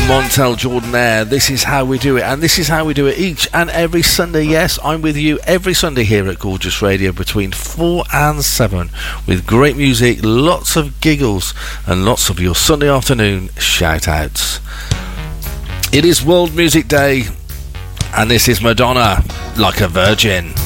Montel Jordan. This is how we do it, and this is how we do it each and every Sunday. Yes, I'm with you every Sunday here at Gorgeous Radio between 4 and 7 with great music, lots of giggles and lots of your Sunday afternoon shout outs. It is World Music Day, and this is Madonna, Like a Virgin.